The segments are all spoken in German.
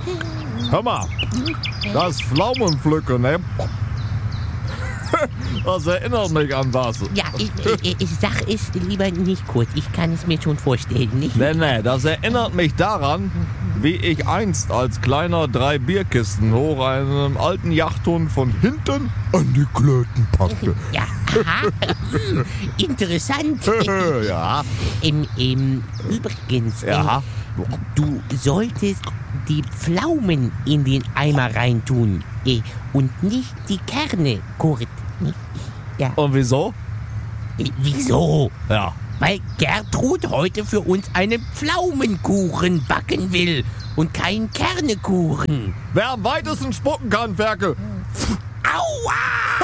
Hör mal, das Pflaumenpflücken, ne? Das erinnert mich an was. Ja, ich sag es lieber nicht kurz. Ich kann es mir schon vorstellen, nicht? Nee, das erinnert mich daran, wie ich einst als kleiner 3 Bierkisten hoch einem alten Yachthund von hinten an die Klöten packte. Ja, aha. Interessant. Ja. Übrigens, Ja. du solltest die Pflaumen in den Eimer reintun und nicht die Kerne, Kurt. Ja. Und wieso? Wieso? Ja. Weil Gertrud heute für uns einen Pflaumenkuchen backen will und keinen Kernekuchen. Wer am weitesten spucken kann, Ferkel. Aua!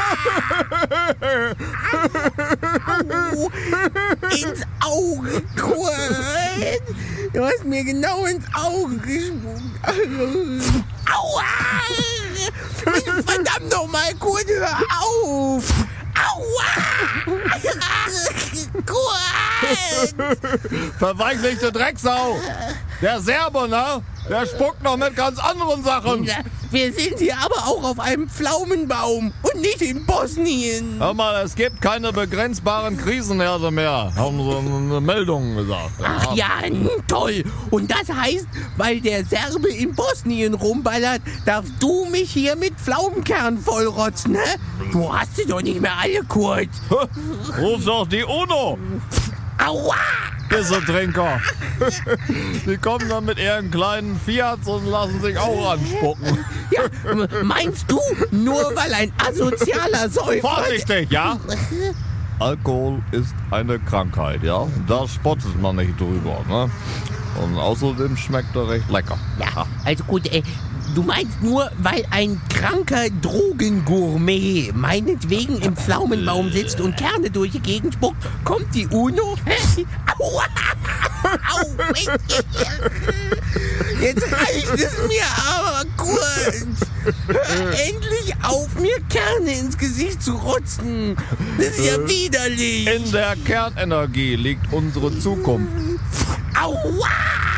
Au! Ins Auge, Kurt! Du hast mir genau ins Auge gespuckt. Aua! Verdammt nochmal, Kurt, hör auf! Aua! Kurt! Verweichlichte Drecksau. Der Serbe, ne? Der spuckt noch mit ganz anderen Sachen. Wir sind hier aber auch auf einem Pflaumenbaum und nicht in Bosnien. Hör mal, es gibt keine begrenzbaren Krisenherde mehr, haben so eine Meldung gesagt. Ach ja, toll. Und das heißt, weil der Serbe in Bosnien rumballert, darfst du mich hier mit Pflaumenkern vollrotzen, ne? Du hast sie doch nicht mehr alle, Kurt. Ruf doch die UNO. Aua! Diese Trinker. Die kommen dann mit ihren kleinen Fiats und lassen sich auch anspucken. Ja, meinst du, nur weil ein asozialer Säufer... Vorsichtig, ja? Alkohol ist eine Krankheit, ja? Da spottet man nicht drüber, ne? Und außerdem schmeckt er recht lecker. Ja, also gut, du meinst nur, weil ein kranker Drogengourmet meinetwegen im Pflaumenbaum sitzt und Kerne durch die Gegend spuckt, kommt die UNO? Aua! Au! Jetzt reicht es mir aber, Kurt! Hör endlich auf, mir Kerne ins Gesicht zu rotzen! Das ist ja widerlich! In der Kernenergie liegt unsere Zukunft. Aua!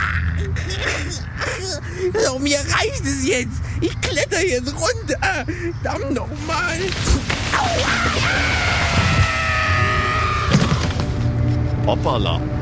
So, mir reicht es jetzt. Ich kletter jetzt runter. Dann nochmal. Hoppala.